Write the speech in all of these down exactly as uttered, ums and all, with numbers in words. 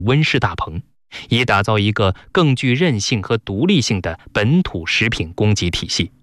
温室大棚，以打造一个更具韧性和独立性的本土食品供给体系。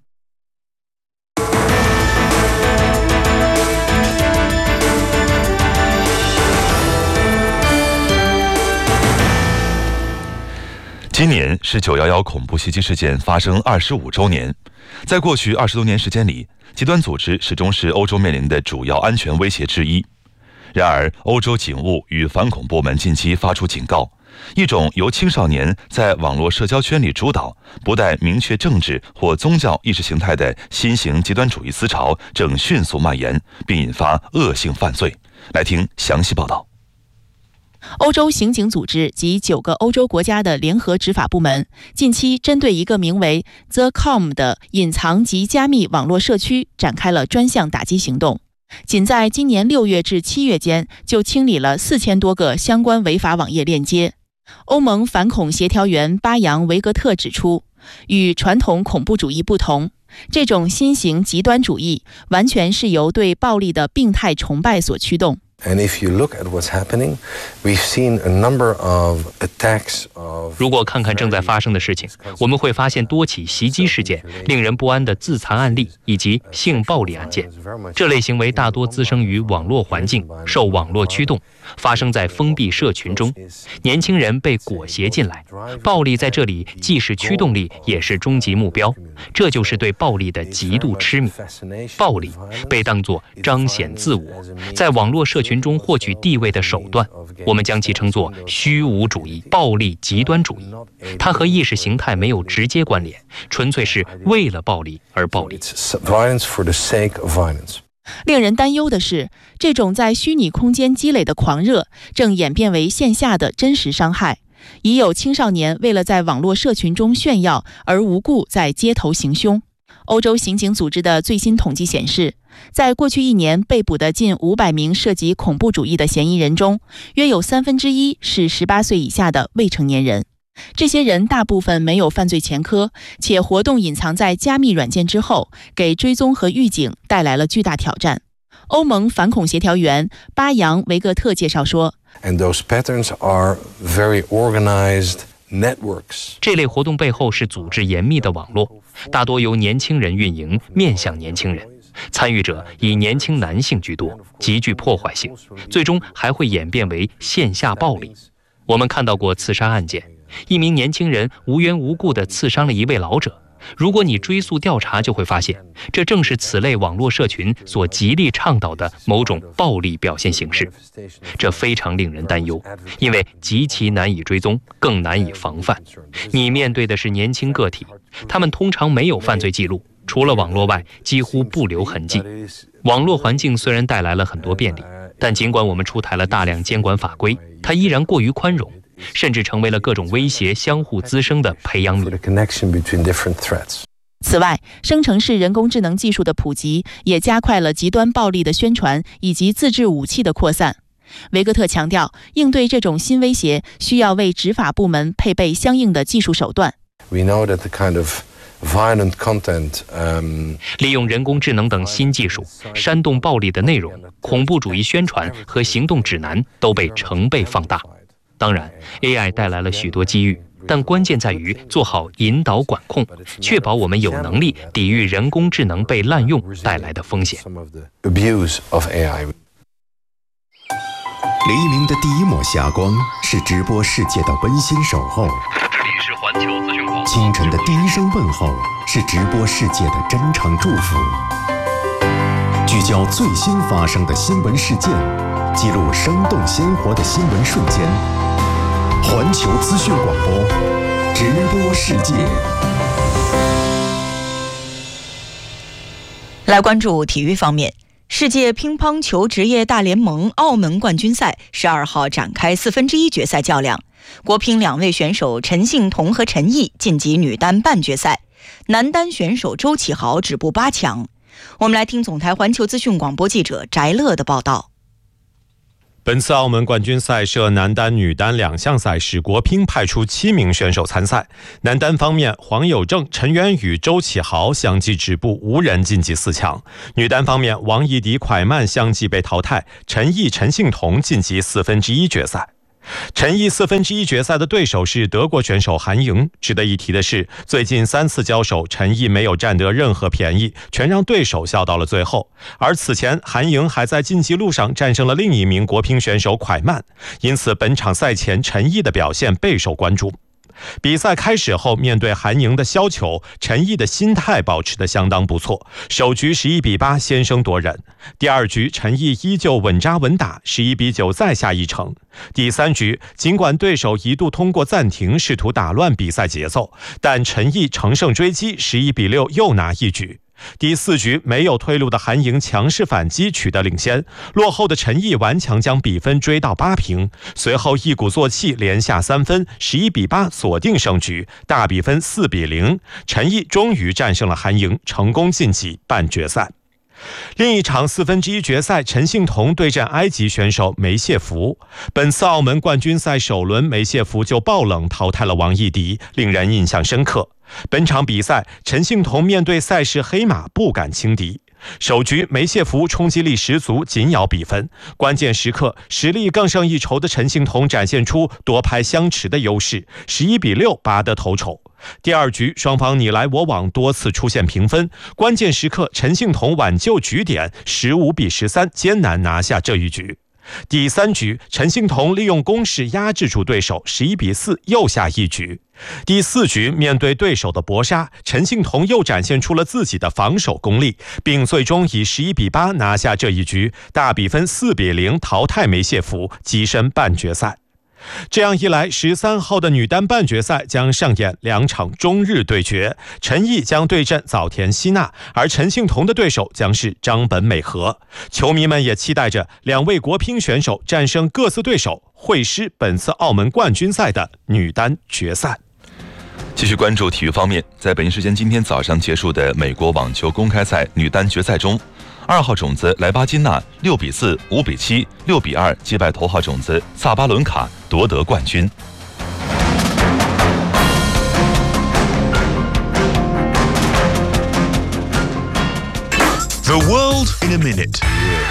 今年是九一一恐怖袭击事件发生二十五周年，在过去二十多年时间里，极端组织始终是欧洲面临的主要安全威胁之一。然而，欧洲警务与反恐部门近期发出警告，一种由青少年在网络社交圈里主导、不带明确政治或宗教意识形态的新型极端主义思潮正迅速蔓延，并引发恶性犯罪。来听详细报道。 欧洲刑警组织及九个欧洲国家的联合执法部门近期针对一个名为 The Com 的隐藏及加密网络社区展开了专项打击行动。仅在今年六月至七月间，就清理了四千多个相关违法网页链接。欧盟反恐协调员巴扬维格特指出，与传统恐怖主义不同，这种新型极端主义完全是由对暴力的病态崇拜所驱动。 And if you look at what's happening, we've seen a number of attacks of 如果看看正在发生的事情，我们会发现多起袭击事件、令人不安的自残案例以及性暴力案件。这类行为大多滋生于网络环境，受网络驱动，发生在封闭社群中。年轻人被裹挟进来，暴力在这里既是驱动力，也是终极目标。这就是对暴力的极度痴迷。暴力被当作彰显自我，在网络社群群中获取地位的手段，我们将其称作虚无主义、暴力极端主义。它和意识形态没有直接关联，纯粹是为了暴力而暴力。 令人担忧的是，这种在虚拟空间积累的狂热正演变为线下的真实伤害。已有青少年为了在网络社群中炫耀而无故在街头行凶。欧洲刑警组织的最新统计显示，在过去一年被捕的近五百名涉及恐怖主义的嫌疑人中，约有三分之一是十八岁以下的未成年人。这些人大部分没有犯罪前科，且活动隐藏在加密软件之后，给追踪和预警带来了巨大挑战。欧盟反恐协调员巴扬维格特介绍说， And those patterns are very organized networks. 这类活动背后是组织严密的网络，大多由年轻人运营，面向年轻人。参与者以年轻男性居多，极具破坏性，最终还会演变为线下暴力。我们看到过刺杀案件，一名年轻人无缘无故地刺伤了一位老者。如果你追溯调查，就会发现，这正是此类网络社群所极力倡导的某种暴力表现形式。这非常令人担忧，因为极其难以追踪，更难以防范。你面对的是年轻个体，他们通常没有犯罪记录，除了网络外几乎不留痕迹。网络环境虽然带来了很多便利，但尽管我们出台了大量监管法规，它依然过于宽容，甚至成为了各种威胁相互滋生的培养皿。 此外，生成式人工智能技术的普及也加快了极端暴力的宣传以及自制武器的扩散。维格特强调，应对这种新威胁，需要为执法部门配备相应的技术手段。 We know that the kind of violent content, um, 利用人工智能等新技术，煽动暴力的内容、恐怖主义宣传和行动指南都被成倍放大。当然 ，A I 带来了许多机遇，但关键在于做好引导管控，确保我们有能力抵御人工智能被滥用带来的风险。 黎明的第一抹霞光是直播世界的温馨守候， 这里是环球资讯广播。 清晨的第一声问候是直播世界的真诚祝福。聚焦最新发生的新闻事件，记录生动鲜活的新闻瞬间。环球资讯广播，直播世界。 来关注体育方面，世界乒乓球职业大联盟澳门冠军赛十二号展开四分之一决赛较量，国乒两位选手陈幸同和陈毅晋级女单半决赛，男单选手周启豪止步八强。我们来听总台环球资讯广播记者翟乐的报道。 本次澳门冠军赛设男单、女单两项赛事，国乒派出七名选手参赛。男单方面，黄有正、陈元宇、周启豪相继止步，无人晋级四强。女单方面，王艺迪、蒯曼相继被淘汰，陈毅、陈幸同晋级四分之一决赛。 陈毅四分之一决赛的对手是德国选手韩莹。值得一提的是，最近三次交手，陈毅没有占得任何便宜，全让对手笑到了最后。而此前，韩莹还在晋级路上战胜了另一名国乒选手蒯曼，因此本场赛前陈毅的表现备受关注。比赛开始后，面对韩莹的削球，陈毅的心态保持得相当不错，首局十一比八先声夺人。第二局陈毅依旧稳扎稳打，十一比九再下一城。第三局尽管对手一度通过暂停试图打乱比赛节奏，但陈毅乘胜追击，十一比六又拿一局。第四局没有退路的韩莹强势反击取得领先，落后的陈毅顽强将比分追到八平，随后一鼓作气连下三分，十一比八锁定胜局，大比分四比零，陈毅终于战胜了韩莹，成功晋级半决赛。另一场四分之一决赛，陈幸同对战埃及选手梅谢弗。本次澳门冠军赛首轮，梅谢弗就爆冷淘汰了王艺迪，令人印象深刻。本场比赛，陈幸同面对赛事黑马不敢轻敌。首局梅谢弗冲击力十足，紧咬比分。关键时刻，实力更胜一筹的陈幸同展现出夺拍相持的优势，十一比六拔得头筹。第二局双方你来我往，多次出现平分。关键时刻，陈幸同挽救局点，十五比十三艰难拿下这一局。第三局，陈幸同利用攻势压制住对手，十一比四又下一局。第四局，面对对手的搏杀，陈幸同又展现出了自己的防守功力，并最终以十一比八拿下这一局，大比分四比零淘汰梅谢弗，跻身半决赛。这样一来，十三号的女单半决赛将上演两场中日对决，陈毅将对阵早田希娜，而陈幸同的对手将是张本美和。球迷们也期待着两位国乒选手战胜各自对手，会师本次澳门冠军赛的女单决赛。 继续关注体育方面，在北京时间今天早上结束的美国网球公开赛女单决赛中，二号种子莱巴金娜六比四、五比七、六比二击败头号种子萨巴伦卡，夺得冠军。 The world in a minute。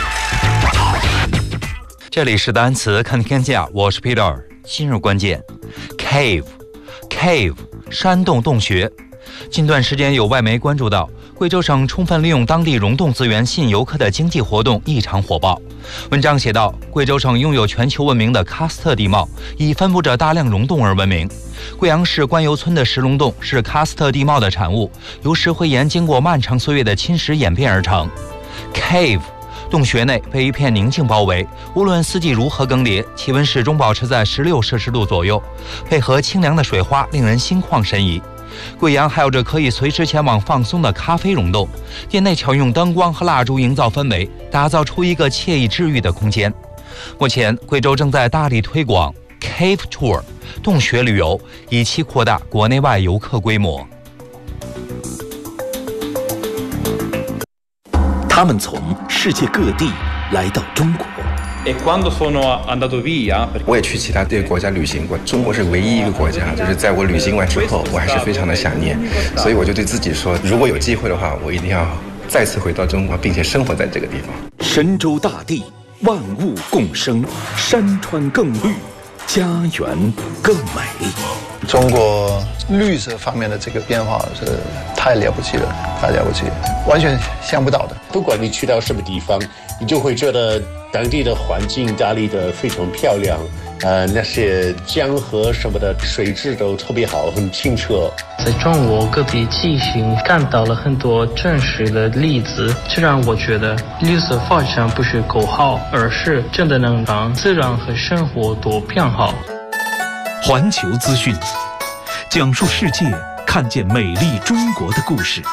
这里是单词看天下，我是 Peter。今日关键 ：cave，cave， 山洞洞穴。近段时间有外媒关注到，贵州省充分利用当地溶洞资源吸引游客的经济活动异常火爆。文章写道，贵州省拥有全球闻名的喀斯特地貌，以分布着大量溶洞而闻名。贵阳市关油村的石龙洞是喀斯特地貌的产物，由石灰岩经过漫长岁月的侵蚀演变而成。Cave， 洞穴内被一片宁静包围，无论四季如何更迭，气温始终保持在十六摄氏度左右，配合清凉的水花，令人心旷神怡。贵阳还有着可以随时前往放松的咖啡溶洞，店内巧用灯光和蜡烛营造氛围，打造出一个惬意治愈的空间。目前，贵州正在大力推广 Cave Tour 洞穴旅游，以期扩大国内外游客规模。 他们从世界各地来到中国。 我也去其他这个国家旅行过，中国是唯一一个国家，就是在我旅行完之后，我还是非常的想念，所以我就对自己说，如果有机会的话，我一定要再次回到中国，并且生活在这个地方。 神州大地，万物共生，山川更绿，家园更美。 中国绿色方面的这个变化是太了不起了，太了不起了，完全想不到的。 不管你去到什么地方，你就会觉得当地的环境打理得非常漂亮，呃，那些江河什么的水质都特别好，很清澈。 在中国各地进行看到了很多真实的例子，这让我觉得绿色发展不是口号，而是真的能让自然和生活都变好。 环球资讯，讲述世界，看见美丽中国的故事。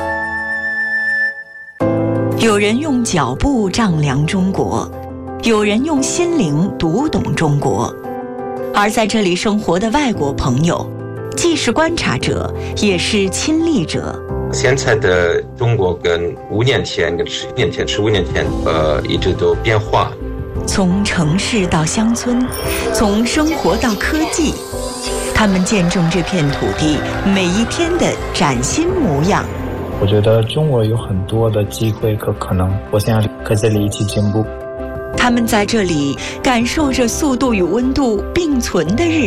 有人用脚步丈量中国，有人用心灵读懂中国，而在这里生活的外国朋友，既是观察者，也是亲历者。 现在的中国跟五年前、跟十年前、十五年前，呃，一直都变化。 从城市到乡村，从生活到科技，他们见证这片土地每一天的崭新模样。 我觉得中国有很多的机会和可能，我想和这里一起进步。 他们在这里感受着速度与温度并存的日